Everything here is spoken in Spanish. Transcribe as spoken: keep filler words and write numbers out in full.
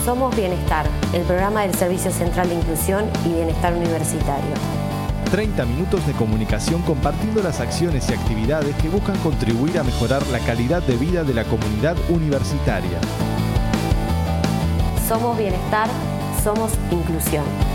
Somos Bienestar, el programa del Servicio Central de Inclusión y Bienestar Universitario. treinta minutos de comunicación compartiendo las acciones y actividades que buscan contribuir a mejorar la calidad de vida de la comunidad universitaria. Somos Bienestar, somos Inclusión.